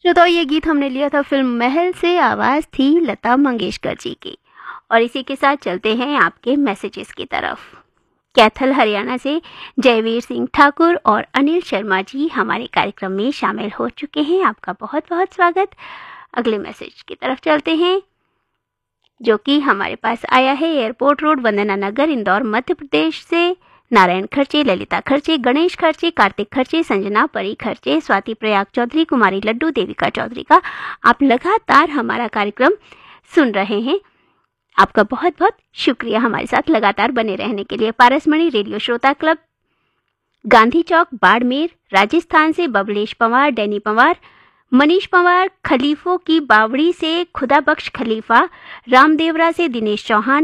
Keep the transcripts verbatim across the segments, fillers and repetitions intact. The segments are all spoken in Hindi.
श्रोताओं, ये गीत हमने लिया था फिल्म महल से, आवाज़ थी लता मंगेशकर जी की। और इसी के साथ चलते हैं आपके मैसेजेस की तरफ। कैथल हरियाणा से जयवीर सिंह ठाकुर और अनिल शर्मा जी हमारे कार्यक्रम में शामिल हो चुके हैं। आपका बहुत बहुत स्वागत। अगले मैसेज की तरफ चलते हैं, जो कि हमारे पास आया है एयरपोर्ट रोड, वंदना नगर, इंदौर, मध्य प्रदेश से नारायण खर्चे, ललिता खर्चे, गणेश खर्चे, कार्तिक खर्चे, संजना परी खर्चे, स्वाति प्रयाग चौधरी, कुमारी लड्डू, देविका चौधरी का आप लगातार हमारा कार्यक्रम सुन रहे हैं। आपका बहुत बहुत शुक्रिया हमारे साथ लगातार बने रहने के लिए। पारसमणि रेडियो श्रोता क्लब, गांधी चौक, बाड़मेर, राजस्थान से बबलेश पंवार, डैनी पंवार, मनीष पंवार, खलीफों की बावड़ी से खुदा बख्श खलीफा, रामदेवरा से दिनेश चौहान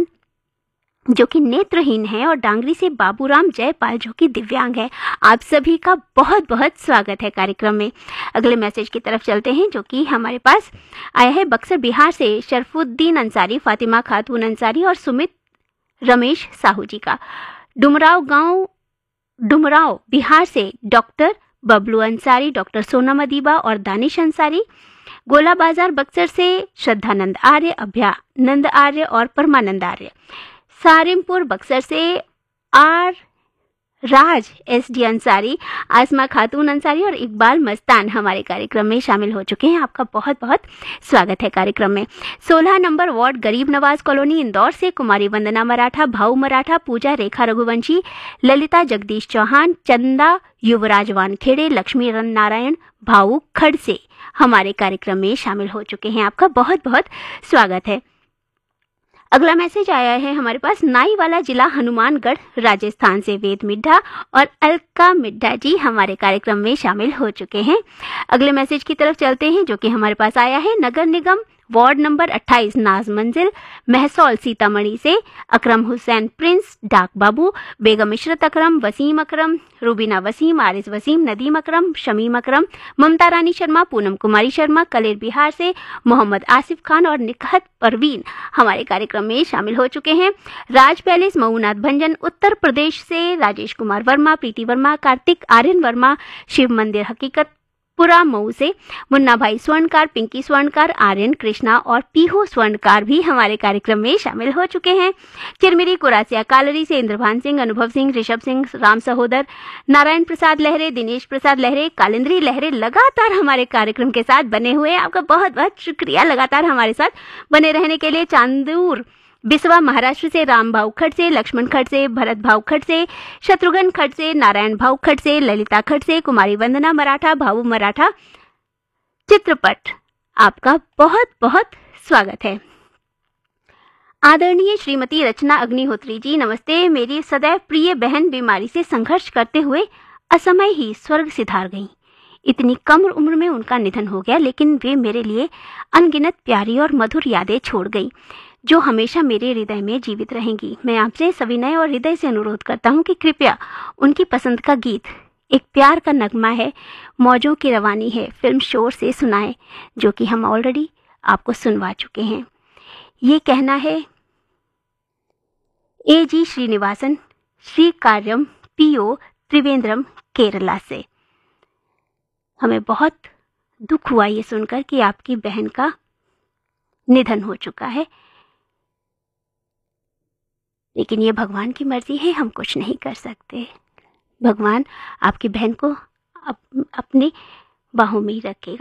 जो कि नेत्रहीन है, और डांगरी से बाबूराम जयपाल जो कि दिव्यांग है। आप सभी का बहुत बहुत स्वागत है कार्यक्रम में। अगले मैसेज की तरफ चलते हैं, जो कि हमारे पास आया है बक्सर बिहार से शरफुद्दीन अंसारी, फातिमा खातून अंसारी और सुमित रमेश साहू जी का। डुमराव गांव, डुमराव बिहार से डॉक्टर बबलू अंसारी, डॉक्टर सोनम अदीबा और दानिश अंसारी। गोला बाजार बक्सर से श्रद्धानंद आर्य, अभ्यानंद आर्य और परमानंद आर्य। सारिमपुर बक्सर से are Raj S D Ansari, आसमा खातून अंसारी और इकबाल मस्तान हमारे कार्यक्रम में शामिल हो चुके हैं। आपका बहुत बहुत स्वागत है कार्यक्रम में। सोलह नंबर वार्ड, गरीब नवाज कॉलोनी, इंदौर से कुमारी वंदना मराठा, भाऊ मराठा, पूजा रेखा रघुवंशी, ललिता जगदीश चौहान, चंदा युवराज वानखेड़े, लक्ष्मी नारायण भाऊ खड़ से हमारे कार्यक्रम में शामिल हो चुके हैं। आपका बहुत बहुत स्वागत है। अगला मैसेज आया है हमारे पास नाई वाला जिला, हनुमानगढ़, राजस्थान से वेद मिड्ढा और अलका मिड्ढा जी हमारे कार्यक्रम में शामिल हो चुके हैं। अगले मैसेज की तरफ चलते हैं, जो कि हमारे पास आया है नगर निगम वार्ड नंबर अट्ठाईस, नाज मंजिल, महसौल, सीतामढ़ी से अकरम हुसैन प्रिंस, डाक बाबू, बेगम इशरत अकरम, वसीम अकरम, रूबीना वसीम, आरिस वसीम, नदीम अकरम, शमीम अकरम, ममता रानी शर्मा, पूनम कुमारी शर्मा, कलेर बिहार से मोहम्मद आसिफ खान और निकहत परवीन हमारे कार्यक्रम में शामिल हो चुके हैं। राज पैलेस, मऊनाथ भंजन, उत्तर प्रदेश से राजेश कुमार वर्मा, प्रीति वर्मा, कार्तिक आर्यन वर्मा, शिव मंदिर हकीकत पुरा मऊ से मुन्ना भाई स्वर्णकार, पिंकी स्वर्णकार, आर्यन कृष्णा और पीहू स्वर्णकार भी हमारे कार्यक्रम में शामिल हो चुके हैं। चिरमिरी कुरासिया कालरी से इंद्रभान सिंह, अनुभव सिंह, ऋषभ सिंह, राम सहोदर, नारायण प्रसाद लहरे, दिनेश प्रसाद लहरे, कालिंद्री लहरे लगातार हमारे कार्यक्रम के साथ बने हुए। आपका बहुत बहुत शुक्रिया लगातार हमारे साथ बने रहने के लिए। चांदूर बिस्वा महाराष्ट्र से राम भाऊ खट से, लक्ष्मण खट से, भरत भाऊ खट से, शत्रुघ्न खट से, नारायण भाऊ खट से, ललिता खट से, कुमारी वंदना मराठा, भाऊ मराठा चित्रपट, आपका बहुत बहुत स्वागत है। आदरणीय श्रीमती रचना अग्निहोत्री जी, नमस्ते। मेरी सदैव प्रिय बहन बीमारी से संघर्ष करते हुए असमय ही स्वर्ग सिधार गईं। इतनी कम उम्र में उनका निधन हो गया, लेकिन वे मेरे लिए अनगिनत प्यारी और मधुर यादें छोड़ गई, जो हमेशा मेरे हृदय में जीवित रहेंगी। मैं आपसे सविनय और हृदय से अनुरोध करता हूं कि कृपया उनकी पसंद का गीत, एक प्यार का नगमा है, मौजों की रवानी है, फिल्म शोर से सुनाएं, जो कि हम ऑलरेडी आपको सुनवा चुके हैं। ये कहना है ए जी श्रीनिवासन, श्री कार्यम, पीओ त्रिवेंद्रम, केरला से। हमें बहुत दुख हुआ ये सुनकर कि आपकी बहन का निधन हो चुका है, लेकिन ये भगवान की मर्जी है, हम कुछ नहीं कर सकते। भगवान आपकी बहन को अप, अपनी बाहों में ही रखेगा।